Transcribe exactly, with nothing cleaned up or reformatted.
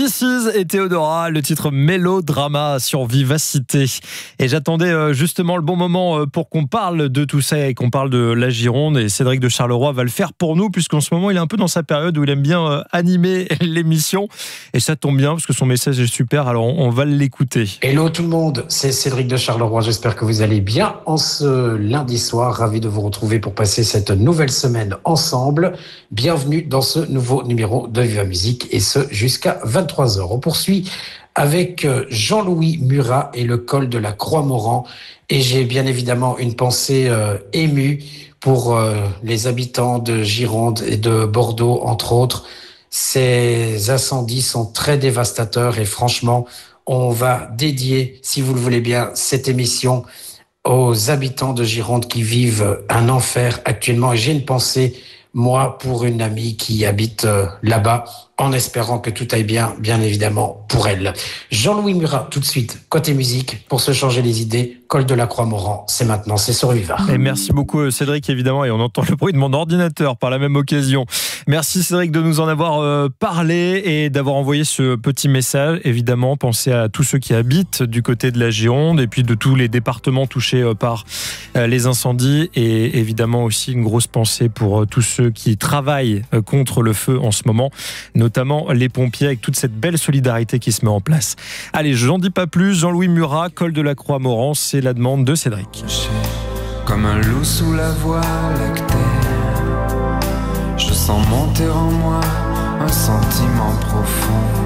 This Is et Théodora, le titre Mélodrama sur Vivacité. Et j'attendais justement le bon moment pour qu'on parle de tout ça et qu'on parle de la Gironde. Et Cédric de Charleroi va le faire pour nous, puisqu'en ce moment, il est un peu dans sa période où il aime bien animer l'émission. Et ça tombe bien, parce que son message est super, alors on va l'écouter. Hello tout le monde, c'est Cédric de Charleroi. J'espère que vous allez bien en ce lundi soir. Ravi de vous retrouver pour passer cette nouvelle semaine ensemble. Bienvenue dans ce nouveau numéro de Viva Musique, et ce jusqu'à vingt-trois heures. On poursuit avec Jean-Louis Murat et le col de la Croix-Morand. Et j'ai bien évidemment une pensée euh, émue pour euh, les habitants de Gironde et de Bordeaux, entre autres. Ces incendies sont très dévastateurs et franchement, on va dédier, si vous le voulez bien, cette émission aux habitants de Gironde qui vivent un enfer actuellement. Et j'ai une pensée, moi, pour une amie qui habite euh, là-bas, en espérant que tout aille bien, bien évidemment, pour elle. Jean-Louis Murat, tout de suite, côté musique, pour se changer les idées, col de la Croix-Morand, c'est maintenant, c'est sur Viva. Et merci beaucoup Cédric, évidemment, et on entend le bruit de mon ordinateur par la même occasion. Merci Cédric de nous en avoir euh, parlé et d'avoir envoyé ce petit message. Évidemment, pensez à tous ceux qui habitent du côté de la Gironde et puis de tous les départements touchés euh, par euh, les incendies, et évidemment aussi une grosse pensée pour euh, tous ceux qui travaillent euh, contre le feu en ce moment, notamment les pompiers, avec toute cette belle solidarité qui se met en place. Allez, je n'en dis pas plus. Jean-Louis Murat, col de la Croix-Morand, c'est la demande de Cédric. Comme un loup sous la voie lactée, je sens monter en moi un sentiment profond.